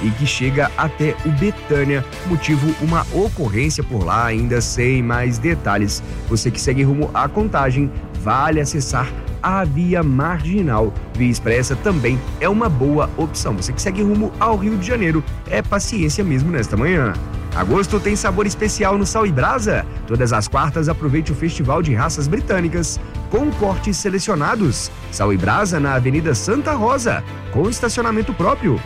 e que chega até o Betânia. Motivo, uma ocorrência por lá, ainda sem mais detalhes. Você que segue rumo à Contagem, vale acessar a Via Marginal. Via Expressa também é uma boa opção. Você que segue rumo ao Rio de Janeiro, é paciência mesmo nesta manhã. Agosto tem sabor especial no Sal e Brasa. Todas as quartas aproveite o Festival de Raças Britânicas com cortes selecionados. Sal e Brasa na Avenida Santa Rosa, com estacionamento próprio.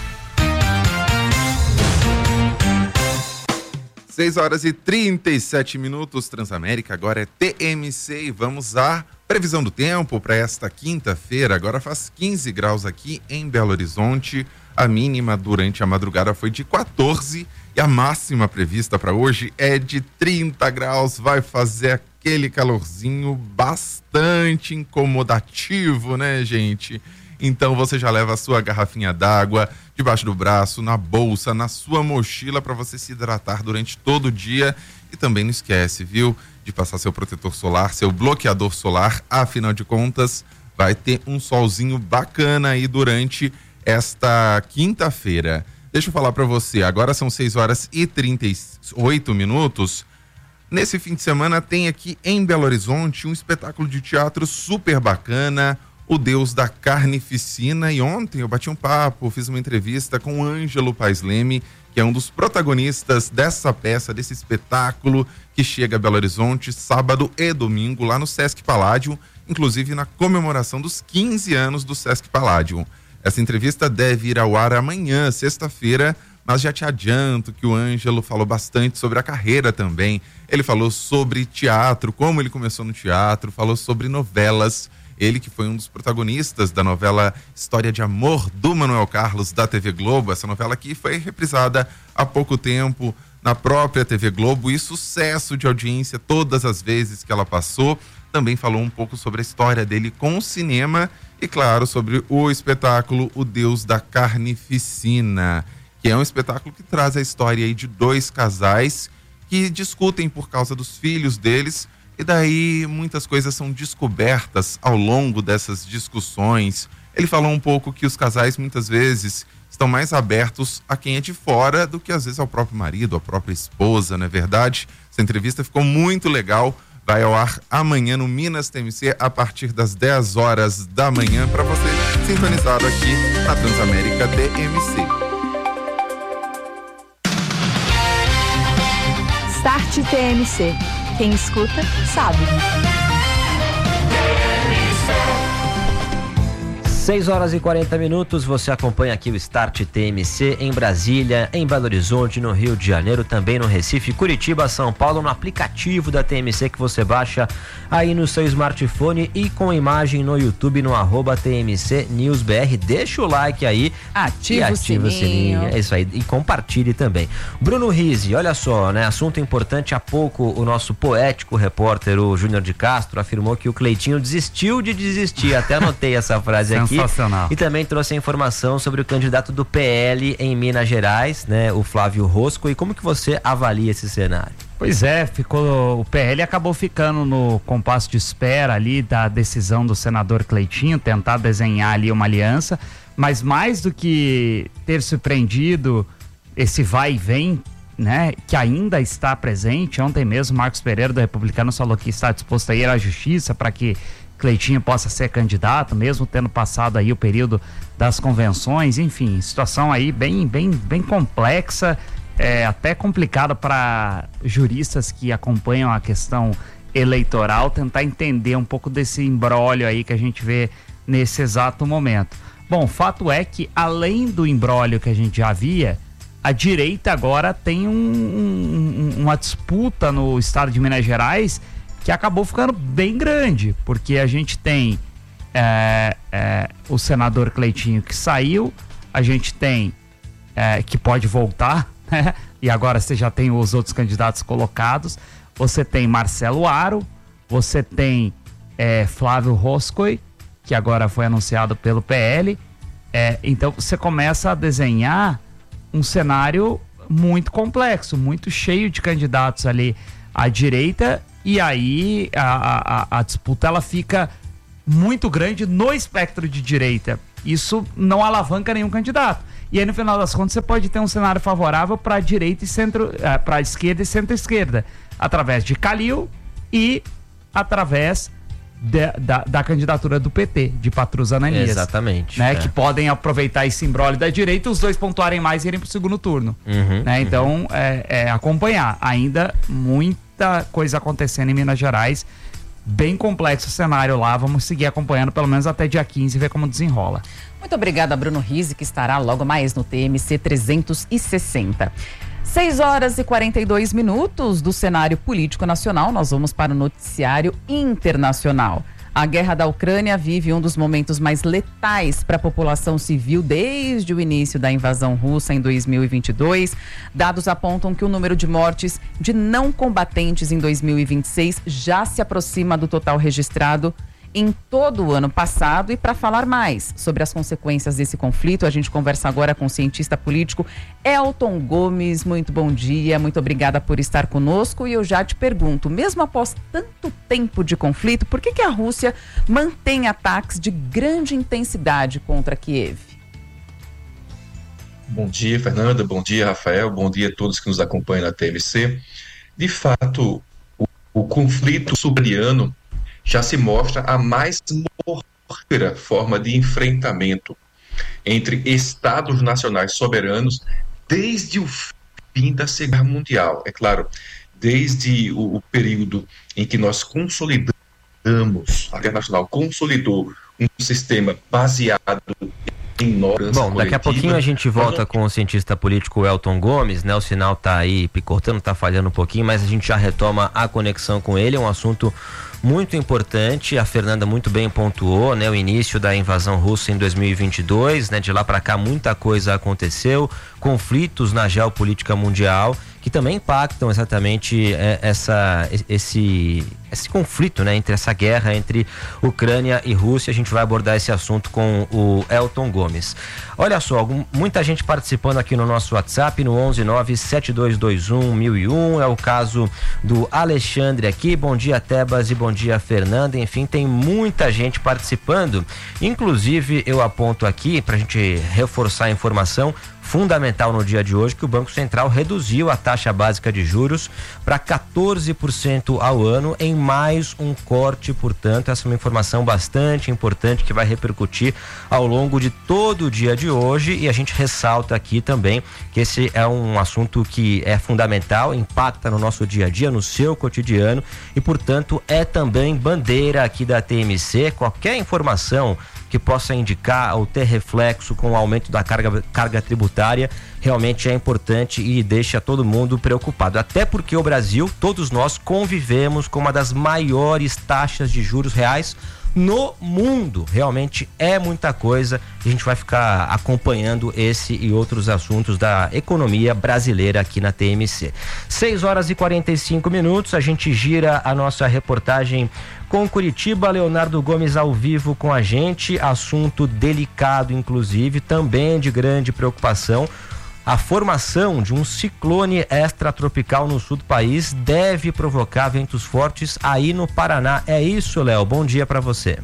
6h37, Transamérica, agora é TMC e vamos à previsão do tempo para esta quinta-feira. Agora faz 15 graus aqui em Belo Horizonte, a mínima durante a madrugada foi de 14 e a máxima prevista para hoje é de 30 graus, vai fazer aquele calorzinho bastante incomodativo, né, gente? Então você já leva a sua garrafinha d'água debaixo do braço, na bolsa, na sua mochila para você se hidratar durante todo o dia. E também não esquece, viu, de passar seu protetor solar, seu bloqueador solar. Afinal de contas, vai ter um solzinho bacana aí durante esta quinta-feira. Deixa eu falar para você, agora são 6h38. Nesse fim de semana tem aqui em Belo Horizonte um espetáculo de teatro super bacana, O Deus da Carnificina, e ontem eu bati um papo, fiz uma entrevista com o Ângelo Paes Leme, que é um dos protagonistas dessa peça, desse espetáculo que chega a Belo Horizonte sábado e domingo lá no Sesc Palladium, inclusive na comemoração dos 15 anos do Sesc Palladium. Essa entrevista deve ir ao ar amanhã, sexta-feira, mas já te adianto que o Ângelo falou bastante sobre a carreira também. Ele falou sobre teatro, como ele começou no teatro, falou sobre novelas. Ele que foi um dos protagonistas da novela História de Amor do Manuel Carlos da TV Globo, essa novela que foi reprisada há pouco tempo na própria TV Globo e sucesso de audiência todas as vezes que ela passou. Também falou um pouco sobre a história dele com o cinema e, claro, sobre o espetáculo O Deus da Carnificina, que é um espetáculo que traz a história aí de dois casais que discutem por causa dos filhos deles. E daí muitas coisas são descobertas ao longo dessas discussões. Ele falou um pouco que os casais muitas vezes estão mais abertos a quem é de fora do que às vezes ao próprio marido, à própria esposa, não é verdade? Essa entrevista ficou muito legal, vai ao ar amanhã no Minas TMC a partir das 10 horas da manhã para você sintonizado aqui na Transamérica TMC. Start TMC. Quem escuta, sabe. 6h40, você acompanha aqui o Start TMC em Brasília, em Belo Horizonte, no Rio de Janeiro, também no Recife, Curitiba, São Paulo, no aplicativo da TMC que você baixa aí no seu smartphone e com imagem no YouTube no @TMC News BR. Deixa o like aí, ativa o sininho. É isso aí, e compartilhe também. Bruno Rizzi, olha só, né? Assunto importante, há pouco o nosso poético repórter, o Júnior de Castro, afirmou que o Cleitinho desistiu de desistir, até anotei essa frase aqui. Sensacional. E também trouxe a informação sobre o candidato do PL em Minas Gerais, né, o Flávio Rosco, e como que você avalia esse cenário? Pois é, o PL acabou ficando no compasso de espera ali da decisão do senador Cleitinho, tentar desenhar ali uma aliança, mas mais do que ter surpreendido esse vai e vem, né, que ainda está presente, ontem mesmo Marcos Pereira do Republicanos falou que está disposto a ir à justiça para que Cleitinho possa ser candidato, mesmo tendo passado aí o período das convenções, enfim, situação aí bem complexa, até complicada para juristas que acompanham a questão eleitoral, tentar entender um pouco desse imbróglio aí que a gente vê nesse exato momento. Bom, fato é que além do imbróglio que a gente já via, a direita agora tem uma disputa no estado de Minas Gerais que acabou ficando bem grande, porque a gente tem o senador Cleitinho que saiu, a gente tem que pode voltar, né? E agora você já tem os outros candidatos colocados, você tem Marcelo Aro, você tem Flávio Rosco, que agora foi anunciado pelo PL, então você começa a desenhar um cenário muito complexo, muito cheio de candidatos ali à direita. E aí a disputa ela fica muito grande no espectro de direita. Isso não alavanca nenhum candidato. E aí, no final das contas, você pode ter um cenário favorável para direita e para esquerda e centro-esquerda, através de Calil e através da candidatura do PT, de Patrus Ananias. Exatamente. Né, que podem aproveitar esse imbróglio da direita, os dois pontuarem mais e irem para o segundo turno. Né? Então, acompanhar. Ainda muita coisa acontecendo em Minas Gerais. Bem complexo o cenário lá. Vamos seguir acompanhando pelo menos até dia 15 e ver como desenrola. Muito obrigada, Bruno Rizzi, que estará logo mais no TMC 360. 6h42 do cenário político nacional. Nós vamos para o noticiário internacional. A guerra da Ucrânia vive um dos momentos mais letais para a população civil desde o início da invasão russa em 2022. Dados apontam que o número de mortes de não combatentes em 2026 já se aproxima do total registrado em todo o ano passado. E para falar mais sobre as consequências desse conflito, a gente conversa agora com o cientista político Elton Gomes. Muito bom dia, muito obrigada por estar conosco. E eu já te pergunto, mesmo após tanto tempo de conflito, por que a Rússia mantém ataques de grande intensidade contra Kiev? Bom dia, Fernanda, bom dia, Rafael, bom dia a todos que nos acompanham na TMC. De fato, o conflito ucraniano já se mostra a mais mortífera forma de enfrentamento entre estados nacionais soberanos desde o fim da Segunda Guerra Mundial. É claro, desde o período em que nós consolidamos, a Guerra Nacional consolidou um sistema baseado em normas. Bom, daqui a pouquinho a gente volta com o cientista político Elton Gomes, né? O sinal tá aí picotando, tá falhando um pouquinho, mas a gente já retoma a conexão com ele. É um assunto muito importante. A Fernanda muito bem pontuou, né? O início da invasão russa em 2022, né? De lá para cá muita coisa aconteceu, conflitos na geopolítica mundial que também impactam exatamente esse conflito, né? Entre essa guerra entre Ucrânia e Rússia. A gente vai abordar esse assunto com o Elton Gomes. Olha só, muita gente participando aqui no nosso WhatsApp, no 11972211001. É o caso do Alexandre aqui. Bom dia, Tebas, e bom dia, Fernanda. Enfim, tem muita gente participando. Inclusive, eu aponto aqui, para a gente reforçar a informação fundamental no dia de hoje, que o Banco Central reduziu a taxa básica de juros para 14% ao ano, em mais um corte. Portanto, essa é uma informação bastante importante que vai repercutir ao longo de todo o dia de hoje, e a gente ressalta aqui também que esse é um assunto que é fundamental, impacta no nosso dia a dia, no seu cotidiano, e portanto é também bandeira aqui da TMC. Qualquer informação que possa indicar ou ter reflexo com o aumento da carga tributária realmente é importante e deixa todo mundo preocupado. Até porque o Brasil, todos nós convivemos com uma das maiores taxas de juros reais no mundo. Realmente é muita coisa. A gente vai ficar acompanhando esse e outros assuntos da economia brasileira aqui na TMC. 6h45, a gente gira a nossa reportagem com Curitiba. Leonardo Gomes ao vivo com a gente, assunto delicado, inclusive, também de grande preocupação. A formação de um ciclone extratropical no sul do país deve provocar ventos fortes aí no Paraná. É isso, Léo? Bom dia para você.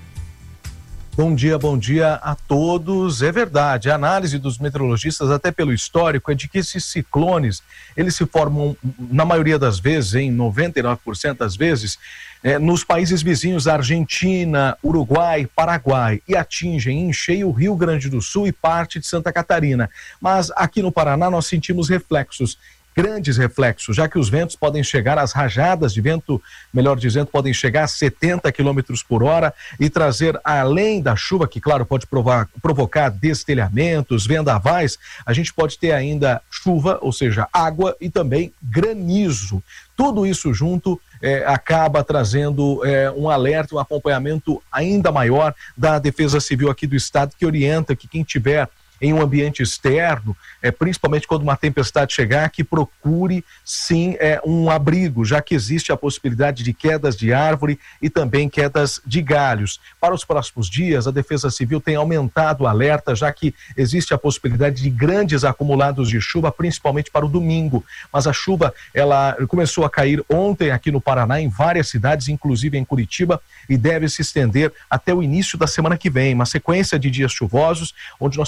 Bom dia a todos. É verdade, a análise dos meteorologistas, até pelo histórico, é de que esses ciclones, eles se formam, na maioria das vezes, em 99% das vezes, nos países vizinhos, Argentina, Uruguai, Paraguai, e atingem em cheio o Rio Grande do Sul e parte de Santa Catarina. Mas aqui no Paraná nós sentimos reflexos, grandes reflexos, já que os ventos podem chegar, às rajadas de vento, melhor dizendo, podem chegar a 70 km por hora e trazer, além da chuva, que claro pode provocar destelhamentos, vendavais, a gente pode ter ainda chuva, ou seja, água, e também granizo. Tudo isso junto acaba trazendo um alerta, um acompanhamento ainda maior da Defesa Civil aqui do estado, que orienta que quem tiver em um ambiente externo, principalmente quando uma tempestade chegar, que procure sim um abrigo, já que existe a possibilidade de quedas de árvore e também quedas de galhos. Para os próximos dias, a Defesa Civil tem aumentado o alerta, já que existe a possibilidade de grandes acumulados de chuva, principalmente para o domingo. Mas a chuva, ela começou a cair ontem aqui no Paraná, em várias cidades, inclusive em Curitiba, e deve se estender até o início da semana que vem. Uma sequência de dias chuvosos, onde nós podemos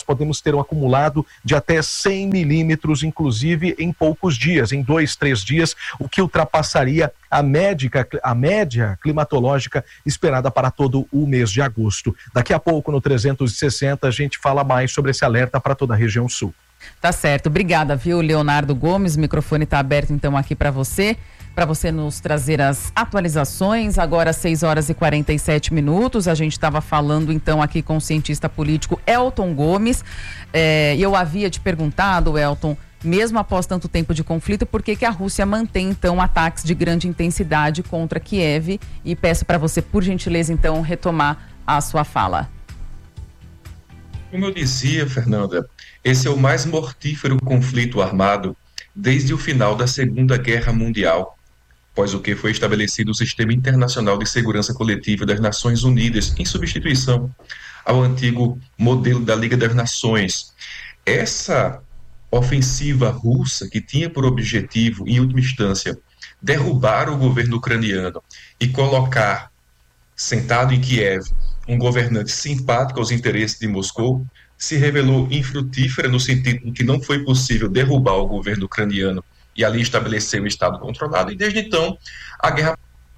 ter um acumulado de até 100 milímetros, inclusive em poucos dias, em 2-3 dias, o que ultrapassaria a média climatológica esperada para todo o mês de agosto. Daqui a pouco, no 360, a gente fala mais sobre esse alerta para toda a região sul. Tá certo, obrigada, viu, Leonardo Gomes? O microfone está aberto então aqui para você nos trazer as atualizações. Agora 6h47, a gente estava falando então aqui com o cientista político Elton Gomes, e eu havia te perguntado, Elton, mesmo após tanto tempo de conflito, por que a Rússia mantém então ataques de grande intensidade contra Kiev, e peço para você, por gentileza, então retomar a sua fala. Como eu dizia, Fernanda, esse é o mais mortífero conflito armado desde o final da Segunda Guerra Mundial, após o que foi estabelecido o Sistema Internacional de Segurança Coletiva das Nações Unidas, em substituição ao antigo modelo da Liga das Nações. Essa ofensiva russa, que tinha por objetivo, em última instância, derrubar o governo ucraniano e colocar, sentado em Kiev, um governante simpático aos interesses de Moscou, se revelou infrutífera no sentido de que não foi possível derrubar o governo ucraniano e ali estabelecer um Estado controlado, e desde então a guerra,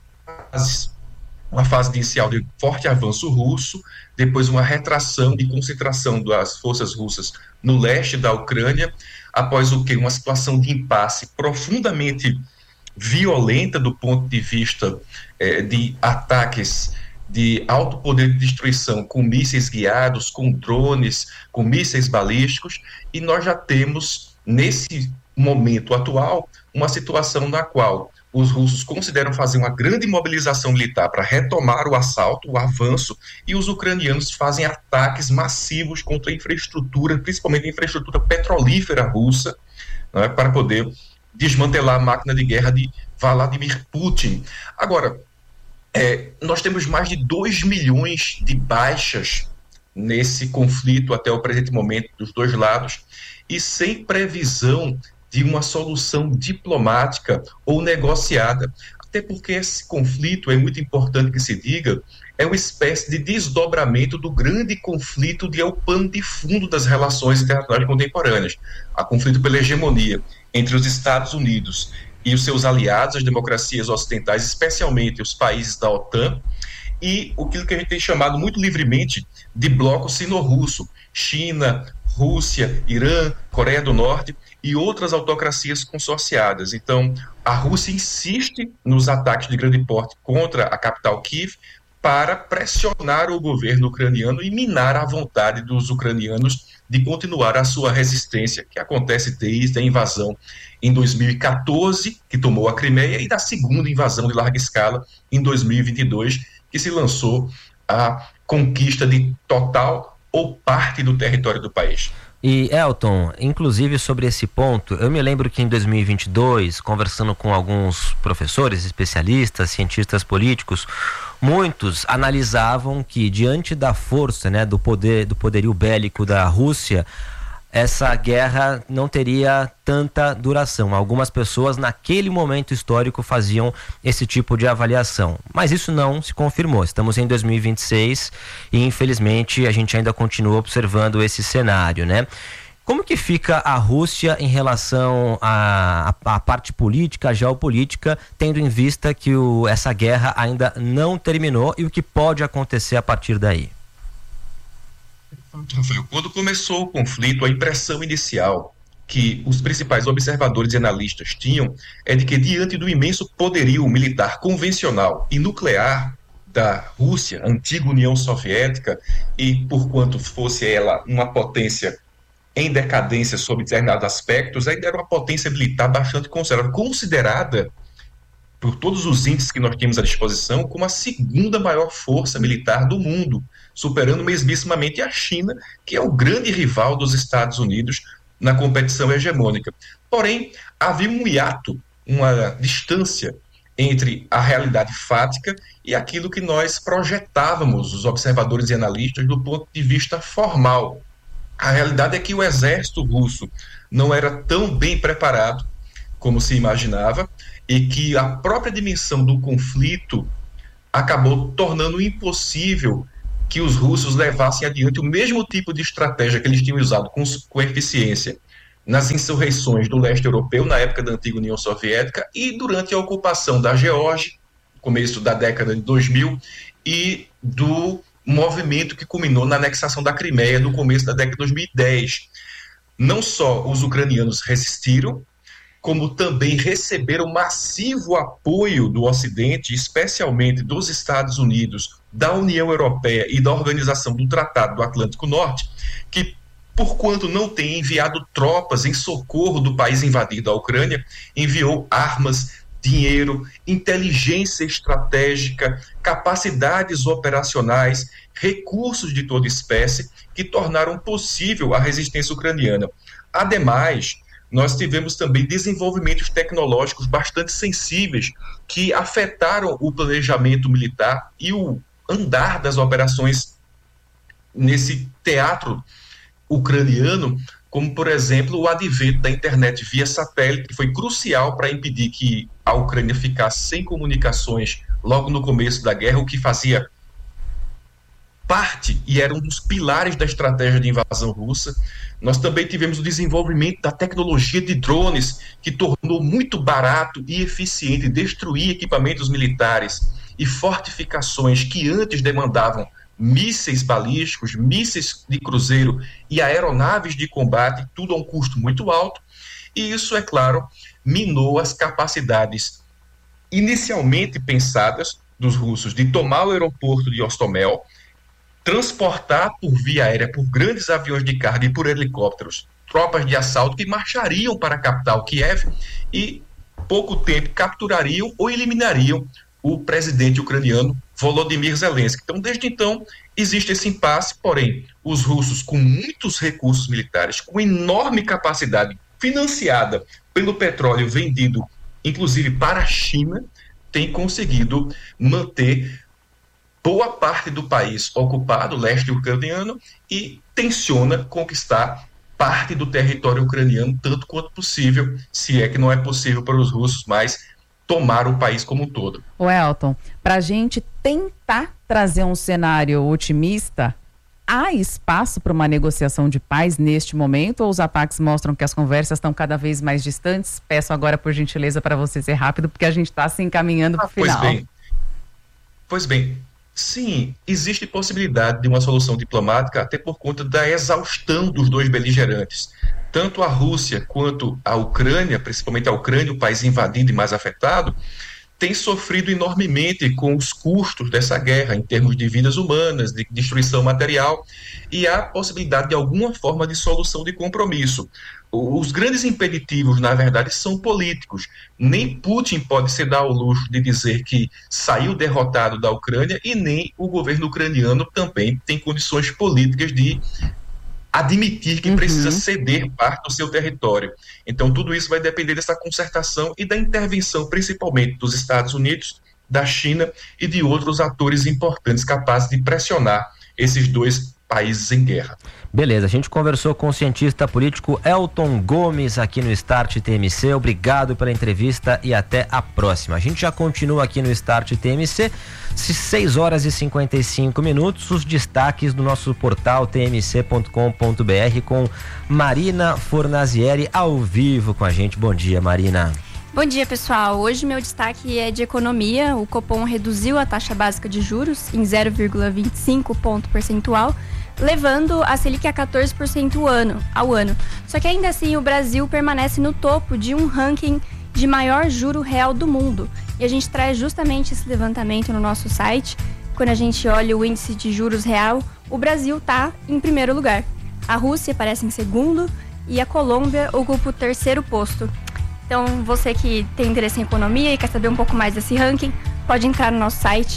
uma fase inicial de forte avanço russo, depois uma retração e concentração das forças russas no leste da Ucrânia, após o que? Uma situação de impasse profundamente violenta do ponto de vista de ataques de alto poder de destruição, com mísseis guiados, com drones, com mísseis balísticos, e nós já temos, nesse momento atual, uma situação na qual os russos consideram fazer uma grande mobilização militar para retomar o assalto, o avanço, e os ucranianos fazem ataques massivos contra a infraestrutura, principalmente a infraestrutura petrolífera russa, né, para poder desmantelar a máquina de guerra de Vladimir Putin. Agora, nós temos mais de 2 milhões de baixas nesse conflito até o presente momento dos dois lados, e sem previsão de uma solução diplomática ou negociada. Até porque esse conflito, é muito importante que se diga, é uma espécie de desdobramento do grande conflito que é o pano de fundo das relações internacionais contemporâneas. A conflito pela hegemonia entre os Estados Unidos e os seus aliados, as democracias ocidentais, especialmente os países da OTAN, e aquilo que a gente tem chamado muito livremente de bloco sino-russo, China, Rússia, Irã, Coreia do Norte e outras autocracias consorciadas. Então, a Rússia insiste nos ataques de grande porte contra a capital Kiev para pressionar o governo ucraniano e minar a vontade dos ucranianos de continuar a sua resistência, que acontece desde a invasão em 2014, que tomou a Crimeia, e da segunda invasão de larga escala em 2022, que se lançou a conquista de total ou parte do território do país. E, Elton, inclusive sobre esse ponto, eu me lembro que em 2022, conversando com alguns professores, especialistas, cientistas políticos, muitos analisavam que, diante da força, né, do poderio bélico da Rússia, essa guerra não teria tanta duração. Algumas pessoas naquele momento histórico faziam esse tipo de avaliação, mas isso não se confirmou. Estamos em 2026 e infelizmente a gente ainda continua observando esse cenário, né? Como que fica a Rússia em relação à parte política, à geopolítica, tendo em vista que essa guerra ainda não terminou e o que pode acontecer a partir daí? Rafael, quando começou o conflito, a impressão inicial que os principais observadores e analistas tinham é de que, diante do imenso poderio militar convencional e nuclear da Rússia, antiga União Soviética, e por quanto fosse ela uma potência em decadência sob determinados aspectos, ainda era uma potência militar bastante considerada por todos os índices que nós temos à disposição, como a segunda maior força militar do mundo, superando mesmissimamente a China, que é o grande rival dos Estados Unidos na competição hegemônica. Porém, havia um hiato, uma distância entre a realidade fática e aquilo que nós projetávamos, os observadores e analistas, do ponto de vista formal. A realidade é que o exército russo não era tão bem preparado como se imaginava, e que a própria dimensão do conflito acabou tornando impossível que os russos levassem adiante o mesmo tipo de estratégia que eles tinham usado com eficiência nas insurreições do leste europeu, na época da antiga União Soviética, e durante a ocupação da Geórgia, começo da década de 2000, e do movimento que culminou na anexação da Crimeia no começo da década de 2010. Não só os ucranianos resistiram, como também receberam massivo apoio do Ocidente, especialmente dos Estados Unidos, da União Europeia e da Organização do Tratado do Atlântico Norte, que, por quanto não tem enviado tropas em socorro do país invadido, a Ucrânia, enviou armas, dinheiro, inteligência estratégica, capacidades operacionais, recursos de toda espécie que tornaram possível a resistência ucraniana. Ademais, nós tivemos também desenvolvimentos tecnológicos bastante sensíveis que afetaram o planejamento militar e o andar das operações nesse teatro ucraniano, como, por exemplo, o advento da internet via satélite, que foi crucial para impedir que a Ucrânia ficasse sem comunicações logo no começo da guerra, o que fazia parte e era um dos pilares da estratégia de invasão russa. Nós também tivemos o desenvolvimento da tecnologia de drones, que tornou muito barato e eficiente destruir equipamentos militares e fortificações que antes demandavam mísseis balísticos, mísseis de cruzeiro e aeronaves de combate, tudo a um custo muito alto. E isso, é claro, minou as capacidades inicialmente pensadas dos russos de tomar o aeroporto de Hostomel, transportar por via aérea, por grandes aviões de carga e por helicópteros, tropas de assalto que marchariam para a capital Kiev e, pouco tempo, capturariam ou eliminariam o presidente ucraniano Volodymyr Zelensky. Então, desde então, existe esse impasse, porém, os russos, com muitos recursos militares, com enorme capacidade financiada pelo petróleo vendido, inclusive para a China, têm conseguido manter boa parte do país ocupado, o leste ucraniano, e tenciona conquistar parte do território ucraniano tanto quanto possível, se é que não é possível para os russos mais tomar o país como um todo. O Elton, para a gente tentar trazer um cenário otimista, há espaço para uma negociação de paz neste momento, ou os ataques mostram que as conversas estão cada vez mais distantes? Peço agora, por gentileza, para você ser rápido, porque a gente está se encaminhando para o final. Pois bem, sim, existe possibilidade de uma solução diplomática, até por conta da exaustão dos dois beligerantes. Tanto a Rússia quanto a Ucrânia, principalmente a Ucrânia, o país invadido e mais afetado, tem sofrido enormemente com os custos dessa guerra, em termos de vidas humanas, de destruição material, e há possibilidade de alguma forma de solução de compromisso. Os grandes impeditivos, na verdade, são políticos. Nem Putin pode se dar ao luxo de dizer que saiu derrotado da Ucrânia, e nem o governo ucraniano também tem condições políticas de admitir que precisa ceder parte do seu território. Então, tudo isso vai depender dessa concertação e da intervenção, principalmente dos Estados Unidos, da China e de outros atores importantes capazes de pressionar esses dois países em guerra. Beleza, a gente conversou com o cientista político Elton Gomes aqui no Start TMC. Obrigado pela entrevista e até a próxima. A gente já continua aqui no Start TMC, 6 horas e 55 minutos, os destaques do nosso portal tmc.com.br com Marina Fornazieri ao vivo com a gente. Bom dia, Marina. Bom dia, pessoal. Hoje meu destaque é de economia. O Copom reduziu a taxa básica de juros em 0,25 ponto percentual, levando a Selic a 14% ao ano. Só que ainda assim o Brasil permanece no topo de um ranking de maior juro real do mundo. E a gente traz justamente esse levantamento no nosso site. Quando a gente olha o índice de juros real, o Brasil está em primeiro lugar. A Rússia aparece em segundo e a Colômbia ocupa o terceiro posto. Então, você que tem interesse em economia e quer saber um pouco mais desse ranking, pode entrar no nosso site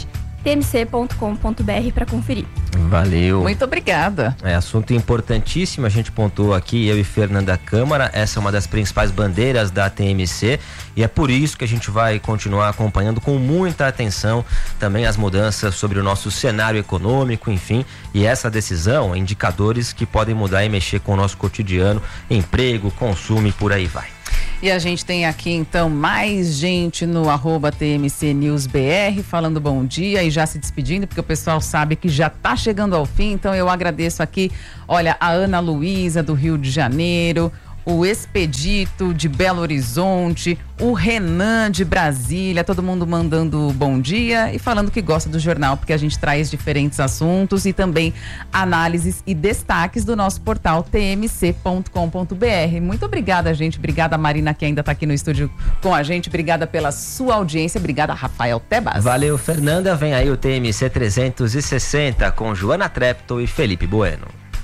tmc.com.br para conferir. Valeu. Muito obrigada. É assunto importantíssimo, a gente pontuou aqui, eu e Fernanda Câmara, essa é uma das principais bandeiras da TMC e é por isso que a gente vai continuar acompanhando com muita atenção também as mudanças sobre o nosso cenário econômico, enfim, e essa decisão, indicadores que podem mudar e mexer com o nosso cotidiano, emprego, consumo e por aí vai. E a gente tem aqui, então, mais gente no @TMCNewsBR falando bom dia e já se despedindo, porque o pessoal sabe que já está chegando ao fim. Então, eu agradeço aqui, olha, a Ana Luísa, do Rio de Janeiro, o Expedito, de Belo Horizonte, o Renan, de Brasília, todo mundo mandando bom dia e falando que gosta do jornal, porque a gente traz diferentes assuntos e também análises e destaques do nosso portal tmc.com.br. Muito obrigada, gente. Obrigada, Marina, que ainda está aqui no estúdio com a gente. Obrigada pela sua audiência. Obrigada, Rafael Tebas. Valeu, Fernanda. Vem aí o TMC 360 com Joana Treptow e Felipe Bueno.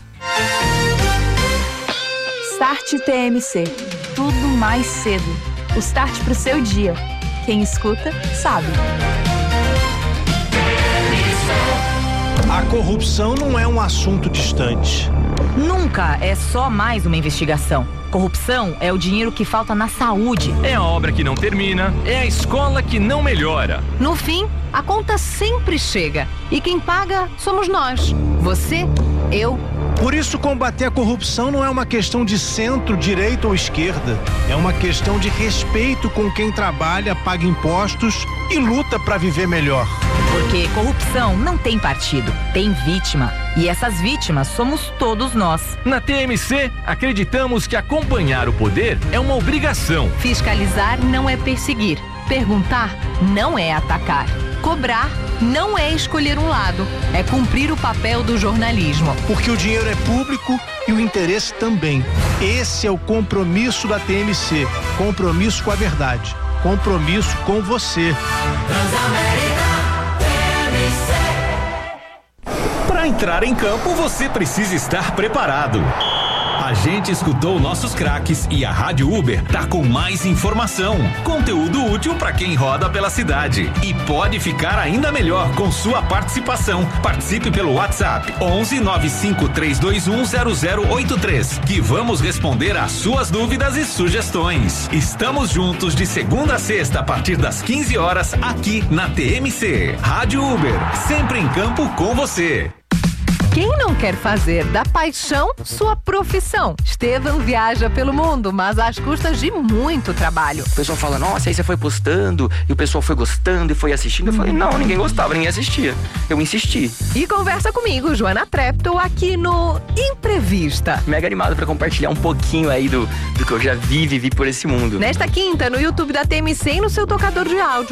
Start TMC. Tudo mais cedo. O start pro seu dia. Quem escuta, sabe. A corrupção não é um assunto distante. Nunca é só mais uma investigação. Corrupção é o dinheiro que falta na saúde. É a obra que não termina, é a escola que não melhora. No fim, a conta sempre chega. E quem paga somos nós. Você, eu. Por isso, combater a corrupção não é uma questão de centro, direita ou esquerda. É uma questão de respeito com quem trabalha, paga impostos e luta para viver melhor. Porque corrupção não tem partido, tem vítima. E essas vítimas somos todos nós. Na TMC, acreditamos que acompanhar o poder é uma obrigação. Fiscalizar não é perseguir. Perguntar não é atacar. Cobrar não é escolher um lado, é cumprir o papel do jornalismo. Porque o dinheiro é público e o interesse também. Esse é o compromisso da TMC. Compromisso com a verdade. Compromisso com você. Para entrar em campo, você precisa estar preparado. A gente escutou nossos craques e a Rádio Uber tá com mais informação, conteúdo útil para quem roda pela cidade. E pode ficar ainda melhor com sua participação. Participe pelo WhatsApp 11 95 321 0083, que vamos responder às suas dúvidas e sugestões. Estamos juntos de segunda a sexta a partir das 15 horas aqui na TMC. Rádio Uber, sempre em campo com você. Quem não quer fazer da paixão sua profissão? Estevam viaja pelo mundo, mas às custas de muito trabalho. O pessoal fala, nossa, aí você foi postando e o pessoal foi gostando e foi assistindo. Eu falei, não, ninguém gostava, ninguém assistia. Eu insisti. E conversa comigo, Joana Treptow, aqui no Imprevista. Mega animado pra compartilhar um pouquinho aí do que eu já vivi por esse mundo. Nesta quinta, no YouTube da TMC e no seu tocador de áudio.